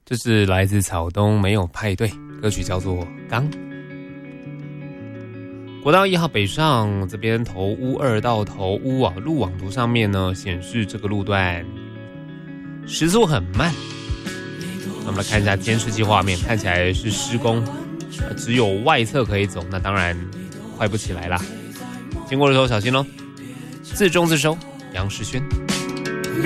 这是来自草东没有派对，歌曲叫做《刚》。国道1号北上，这边头屋2到头屋啊，路网图上面呢显示这个路段时速很慢。那我们来看一下监视器画面，看起来是施工，只有外侧可以走，那当然快不起来啦。经过的时候小心咯。自重自收，杨世轩。